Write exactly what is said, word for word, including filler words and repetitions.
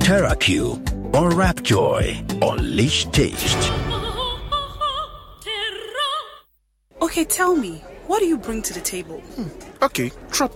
TerraQ or Rapjoy. Unleash taste. Okay, tell me, what do you bring to the table? Hmm. Okay, drop